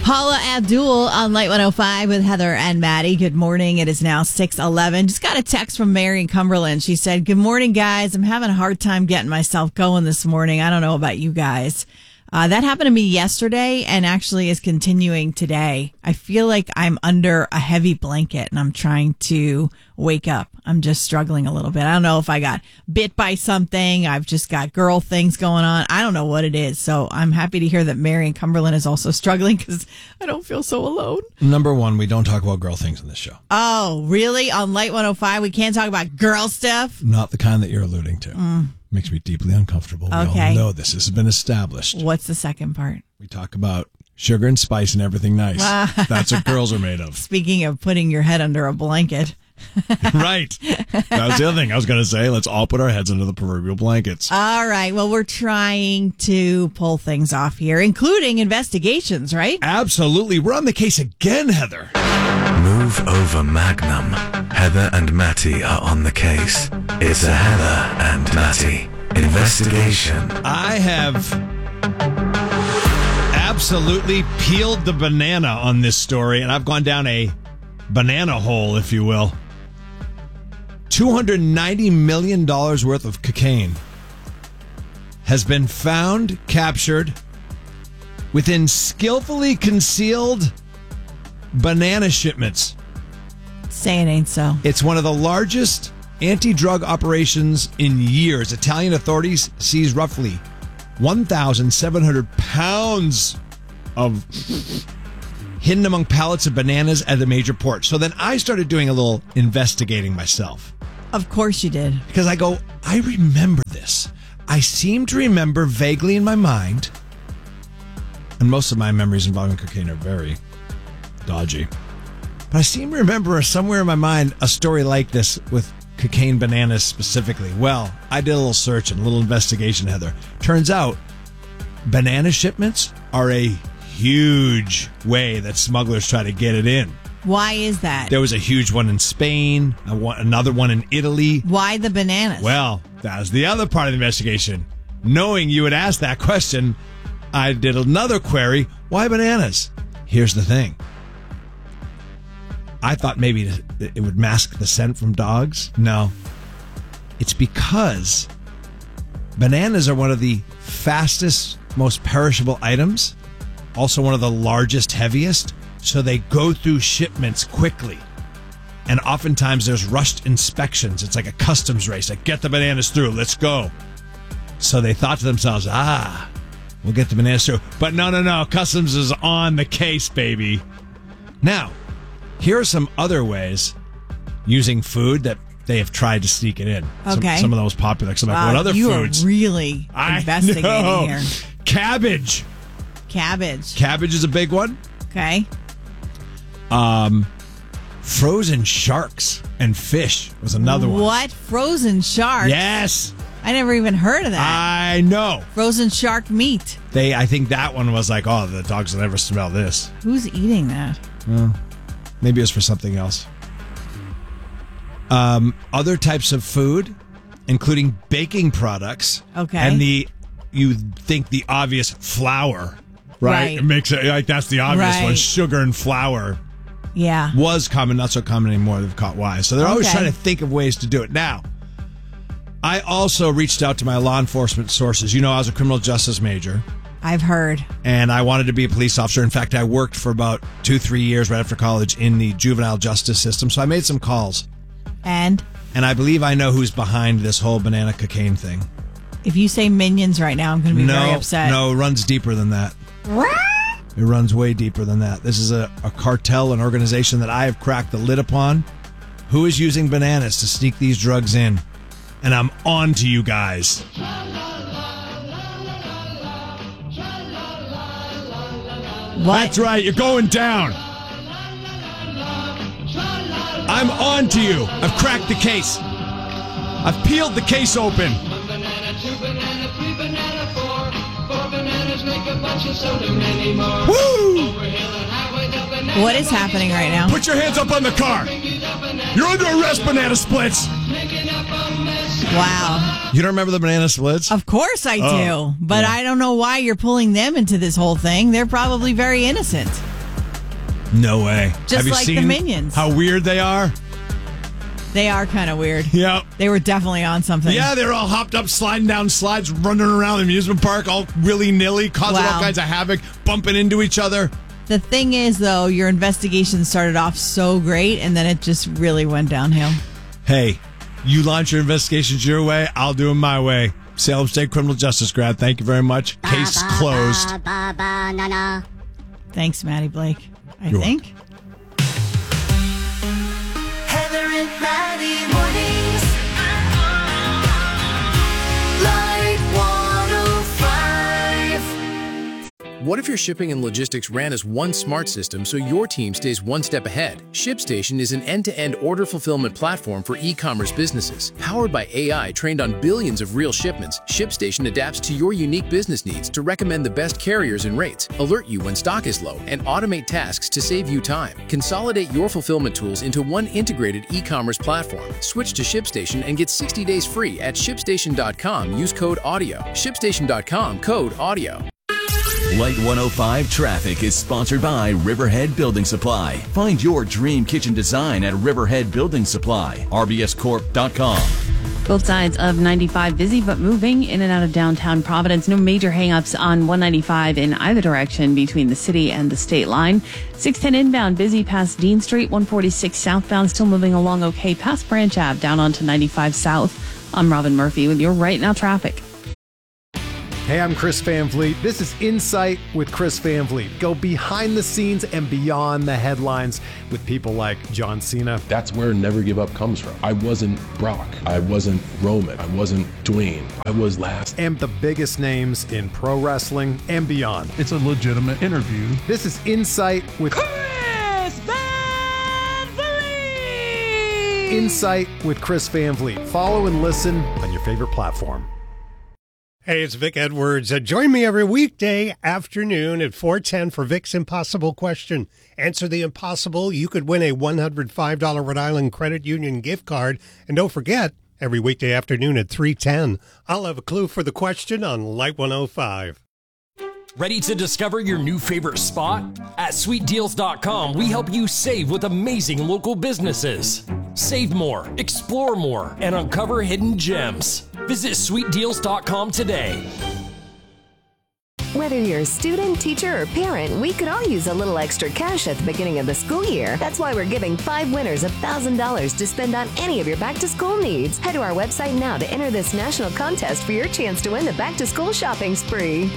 Paula Abdul on Light 105 with Heather and Maddie. Good morning. It is now 6:11. Just got a text from Mary in Cumberland. She said, "Good morning, guys. I'm having a hard time getting myself going this morning. I don't know about you guys." That happened to me yesterday and actually is continuing today. I feel like I'm under a heavy blanket and I'm trying to wake up. I'm just struggling a little bit. I don't know if I got bit by something. I've just got girl things going on. I don't know what it is. So I'm happy to hear that Mary in Cumberland is also struggling because I don't feel so alone. Number one, we don't talk about girl things on this show. Oh, really? On Light 105, we can't talk about girl stuff? Not the kind that you're alluding to. Makes me deeply uncomfortable. Okay. We all know this. This has been established. What's the second part? We talk about sugar and spice and everything nice. That's what girls are made of. Speaking of putting your head under a blanket. Right. That was the other thing I was going to say. Let's all put our heads under the proverbial blankets. All right. Well, we're trying to pull things off here, including investigations, right? Absolutely. We're on the case again, Heather. Move over, Magnum. Heather and Matty are on the case. It's a Heather and Matty investigation. I have absolutely peeled the banana on this story, and I've gone down a banana hole, if you will. $290 million worth of cocaine has been found, captured, within skillfully concealed banana shipments. Say it ain't so. It's one of the largest anti-drug operations in years. Italian authorities seized roughly 1,700 pounds of hidden among pallets of bananas at the major port. So then I started doing a little investigating myself. Of course you did. Because I go, I remember this. I seem to remember vaguely in my mind, and most of my memories involving cocaine are very dodgy, but I seem to remember somewhere in my mind a story like this with cocaine bananas specifically. Well, I did a little search and a little investigation, Heather. Turns out banana shipments are a huge way that smugglers try to get it in. Why is that? There was a huge one in Spain, another one in Italy. Why the bananas? Well, that was the other part of the investigation. Knowing you would ask that question, I did another query. Why bananas? Here's the thing. I thought maybe it would mask the scent from dogs. No. It's because bananas are one of the fastest, most perishable items. Also one of the largest, heaviest. So they go through shipments quickly. And oftentimes there's rushed inspections. It's like a customs race. Like, get the bananas through. Let's go. So they thought to themselves, we'll get the bananas through. But no. Customs is on the case, baby. Now, here are some other ways using food that they have tried to sneak it in. Okay. Some of those popular. Some like, what other foods? You are really investigating here. Cabbage. Cabbage is a big one. Okay. Frozen sharks and fish was another one. What? Frozen sharks? Yes. I never even heard of that. I know. Frozen shark meat. I think that one was like, oh, the dogs will never smell this. Who's eating that? Well, maybe it's for something else. Other types of food, including baking products. Okay. And you think the obvious flour, right? It makes it like that's the obvious one. Sugar and flour. Yeah. Was common, not so common anymore. They've caught wise. So they're always trying to think of ways to do it. Now, I also reached out to my law enforcement sources. You know, I was a criminal justice major. I've heard. And I wanted to be a police officer. In fact, I worked for about 2-3 years right after college in the juvenile justice system. So I made some calls. And I believe I know who's behind this whole banana cocaine thing. If you say minions right now, I'm going to be very upset. No, it runs deeper than that. What? It runs way deeper than that. This is a cartel, an organization that I have cracked the lid upon. Who is using bananas to sneak these drugs in? And I'm on to you guys. What? That's right, you're going down. I'm on to you. I've cracked the case. I've peeled the case open. Woo! What is happening right now? Put your hands up on the car. You're under arrest, Banana Splits. Wow. You don't remember the Banana Splits? Of course I do. But I don't know why you're pulling them into this whole thing. They're probably very innocent. No way. Just Have you like the seen Minions. how weird they are? They are kind of weird. Yep. They were definitely on something. Yeah, they're all hopped up, sliding down slides, running around the amusement park, all willy-nilly, causing all kinds of havoc, bumping into each other. The thing is, though, your investigation started off so great, and then it just really went downhill. Hey, you launch your investigations your way, I'll do them my way. Salem State criminal justice grad, thank you very much. Case closed. Thanks, Maddie Blake. You're think. Heather and Maddie mornings. Light 105. What if your shipping and logistics ran as one smart system so your team stays one step ahead? ShipStation is an end-to-end order fulfillment platform for e-commerce businesses. Powered by AI trained on billions of real shipments, ShipStation adapts to your unique business needs to recommend the best carriers and rates, alert you when stock is low, and automate tasks to save you time. Consolidate your fulfillment tools into one integrated e-commerce platform. Switch to ShipStation and get 60 days free at ShipStation.com. Use code AUDIO. ShipStation.com, code AUDIO. Light 105 Traffic is sponsored by Riverhead Building Supply. Find your dream kitchen design at Riverhead Building Supply. RBScorp.com. Both sides of 95 busy but moving in and out of downtown Providence. No major hangups on 195 in either direction between the city and the state line. 610 inbound busy past Dean Street. 146 southbound still moving along okay past Branch Ave down onto 95 South. I'm Robin Murphy with your Right Now traffic. Hey, I'm Chris Van Vliet. This is Insight with Chris Van Vliet. Go behind the scenes and beyond the headlines with people like John Cena. That's where Never Give Up comes from. I wasn't Brock. I wasn't Roman. I wasn't Dwayne. I was last. And the biggest names in pro wrestling and beyond. It's a legitimate interview. This is Insight with Chris Van Vliet. Insight with Chris Van Vliet. Follow and listen on your favorite platform. Hey, it's Vic Edwards. Join me every weekday afternoon at 4:10 for Vic's Impossible Question. Answer the impossible. You could win a $105 Rhode Island Credit Union gift card. And don't forget, every weekday afternoon at 3:10, I'll have a clue for the question on Light 105. Ready to discover your new favorite spot? At sweetdeals.com, we help you save with amazing local businesses. Save more, explore more, and uncover hidden gems. Visit sweetdeals.com today. Whether you're a student, teacher, or parent, we could all use a little extra cash at the beginning of the school year. That's why we're giving 5 winners $1,000 to spend on any of your back-to-school needs. Head to our website now to enter this national contest for your chance to win the back-to-school shopping spree.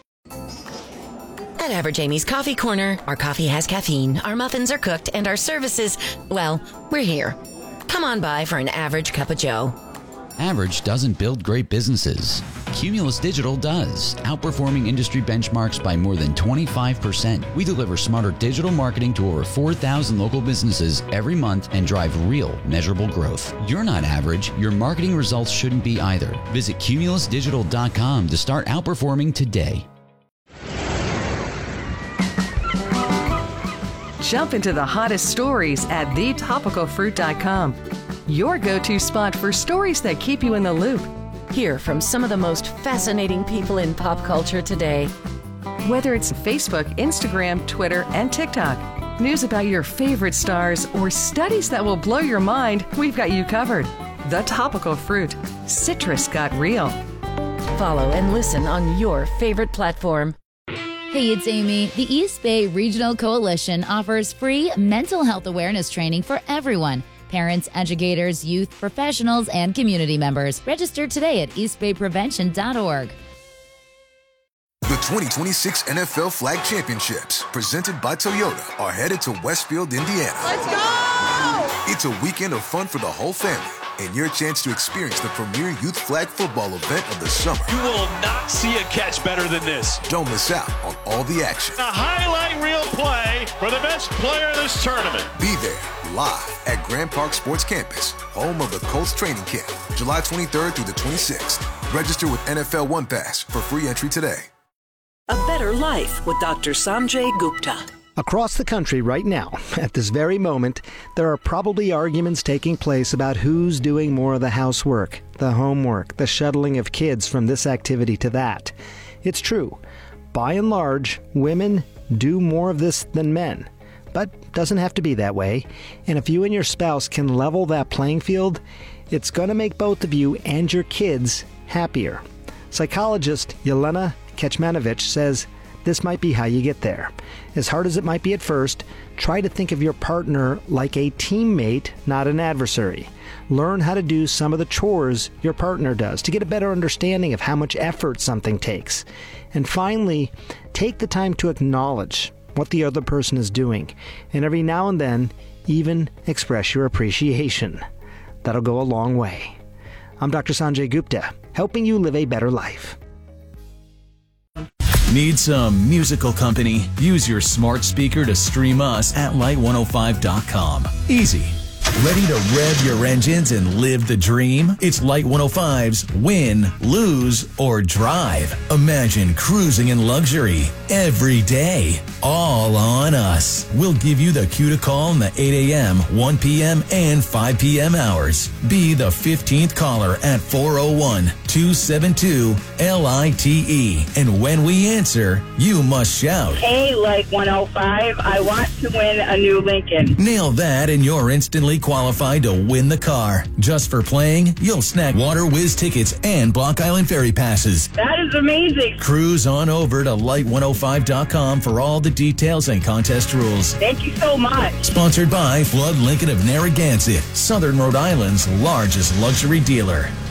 At Average Amy's Coffee Corner, our coffee has caffeine, our muffins are cooked, and our services, well, we're here. Come on by for an average cup of joe. Average doesn't build great businesses. Cumulus Digital does, outperforming industry benchmarks by more than 25%. We deliver smarter digital marketing to over 4,000 local businesses every month and drive real, measurable growth. You're not average. Your marketing results shouldn't be either. Visit cumulusdigital.com to start outperforming today. Jump into the hottest stories at thetopicalfruit.com. Your go-to spot for stories that keep you in the loop. Hear from some of the most fascinating people in pop culture today. Whether it's Facebook, Instagram, Twitter, and TikTok, news about your favorite stars, or studies that will blow your mind, we've got you covered. The Topical Fruit. Citrus got real. Follow and listen on your favorite platform. Hey, it's Amy. The East Bay Regional Coalition offers free mental health awareness training for everyone. Parents, educators, youth, professionals, and community members. Register today at eastbayprevention.org. The 2026 NFL Flag Championships, presented by Toyota, are headed to Westfield, Indiana. Let's go! It's a weekend of fun for the whole family and your chance to experience the premier youth flag football event of the summer. You will not see a catch better than this. Don't miss out on all the action. A highlight reel play for the best player of this tournament. Be there live at Grand Park Sports Campus, home of the Colts training camp, July 23rd through the 26th. Register with NFL One Pass for free entry today. A better life with Dr. Sanjay Gupta. Across the country right now, at this very moment, there are probably arguments taking place about who's doing more of the housework, the homework, the shuttling of kids from this activity to that. It's true. By and large, women do more of this than men. but doesn't have to be that way. And if you and your spouse can level that playing field, it's going to make both of you and your kids happier. Psychologist Yelena Kecmanovic says this might be how you get there. As hard as it might be at first, try to think of your partner like a teammate, not an adversary. Learn how to do some of the chores your partner does to get a better understanding of how much effort something takes. And finally, take the time to acknowledge what the other person is doing, and every now and then, even express your appreciation. That'll go a long way. I'm Dr. Sanjay Gupta, helping you live a better life. Need some musical company? Use your smart speaker to stream us at Light105.com. Easy. Ready to rev your engines and live the dream? It's Light 105's Win, Lose, or Drive. Imagine cruising in luxury every day. All on us. We'll give you the cue to call in the 8 a.m., 1 p.m., and 5 p.m. hours. Be the 15th caller at 401-272-LITE. And when we answer, you must shout, "Hey, Light 105, I want to win a new Lincoln." Nail that and you're instantly qualified to win the car. Just for playing, you'll snag Water Whiz tickets and Block Island Ferry passes. That is amazing. Cruise on over to Light105.com for all the details and contest rules. Thank you so much. Sponsored by Flood Lincoln of Narragansett, Southern Rhode Island's largest luxury dealer.